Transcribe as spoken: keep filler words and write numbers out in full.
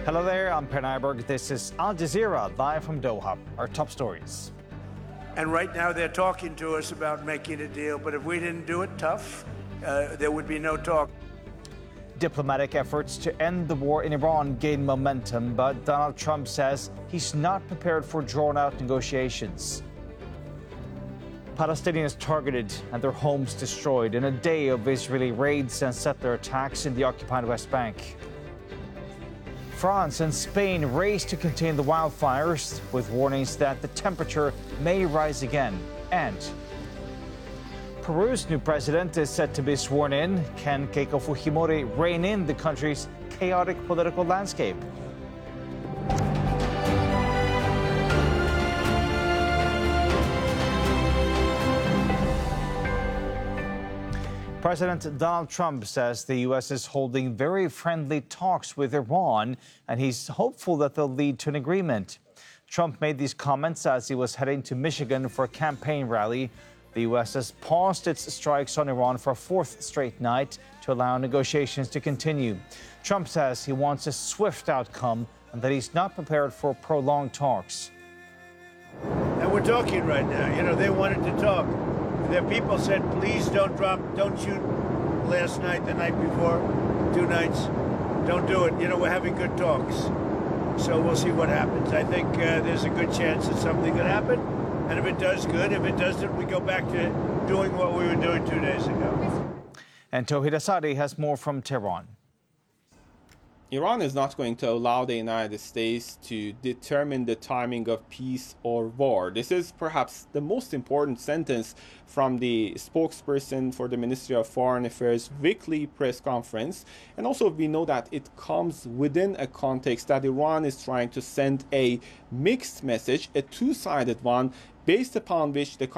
Hello there, I'm Per Nyberg. This is Al Jazeera, live from Doha. Our top stories. And right now they're talking to us about making a deal, but if we didn't do it tough, uh, there would be no talk. Diplomatic efforts to end the war in Iran gain momentum, but Donald Trump says he's not prepared for drawn-out negotiations. Palestinians targeted and their homes destroyed in a day of Israeli raids and settler attacks in the occupied West Bank. France and Spain race to contain the wildfires, with warnings that the temperature may rise again. And Peru's new president is set to be sworn in. Can Keiko Fujimori rein in the country's chaotic political landscape? President Donald Trump says the U S is holding very friendly talks with Iran, and he's hopeful that they'll lead to an agreement. Trump made these comments as he was heading to Michigan for a campaign rally. The U S has paused its strikes on Iran for a fourth straight night to allow negotiations to continue. Trump says he wants a swift outcome and that he's not prepared for prolonged talks. And we're talking right now. You know, they wanted to talk. Their people said, please don't drop, don't shoot last night, the night before, two nights. Don't do it. You know, we're having good talks. So we'll see what happens. I think uh, there's a good chance that something could happen. And if it does, good. If it doesn't, we go back to doing what we were doing two days ago. And Tauhid Asadi has more from Tehran. Iran is not going to allow the United States to determine the timing of peace or war. This is perhaps the most important sentence from the spokesperson for the Ministry of Foreign Affairs weekly press conference. And also we know that it comes within a context that Iran is trying to send a mixed message, a two-sided one, based upon which the